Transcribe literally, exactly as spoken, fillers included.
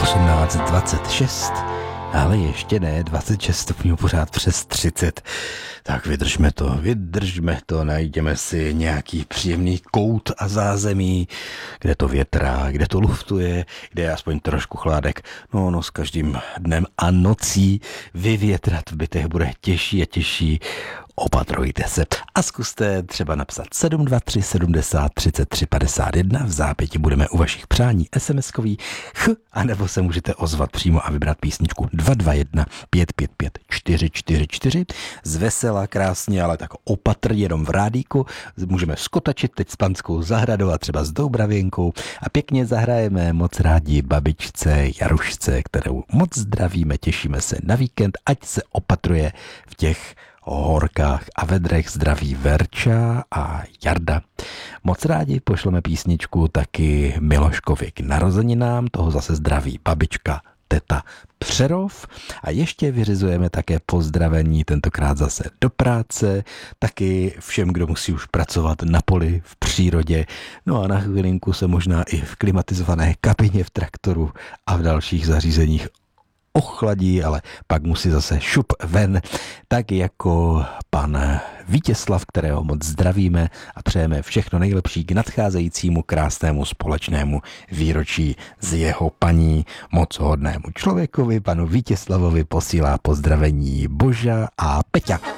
osmnáct dvacet šest, ale ještě ne, dvacet šest stupňů, pořád přes třicet. Tak vydržme to, vydržme to, najdeme si nějaký příjemný kout a zázemí, kde to větrá, kde to luftuje, kde je aspoň trošku chládek. No, no, s každým dnem a nocí vyvětrat v bytech bude těžší a těžší. Opatrujte se a zkuste třeba napsat sedm dva tři sedmdesát třicet tři padesát jedna. V zápěti budeme u vašich přání es em eskový ch, anebo se můžete ozvat přímo a vybrat písničku dva dva jedna pět pět pět čtyři čtyři čtyři. Zvesela krásně, ale tak opatr jenom v rádíku. Můžeme skotačit teď s panskou zahradou a třeba s Doubravěnkou a pěkně zahrajeme moc rádi babičce Jarušce, kterou moc zdravíme, těšíme se na víkend, ať se opatruje v těch horkách a vedrech. Zdraví Verča a Jarda. Moc rádi pošleme písničku taky Miloškovi k narozeninám, toho zase zdraví babička, teta Přerov a ještě vyřizujeme také pozdravení, tentokrát zase do práce, taky všem, kdo musí už pracovat na poli, v přírodě, no a na chvilinku se možná i v klimatizované kabině v traktoru a v dalších zařízeních ochladí, ale pak musí zase šup ven, tak jako pan Vítězslav, kterého moc zdravíme a přejeme všechno nejlepší k nadcházejícímu krásnému společnému výročí z jeho paní, moc hodnému člověkovi, panu Vítězslavovi posílá pozdravení Boža a Peťa.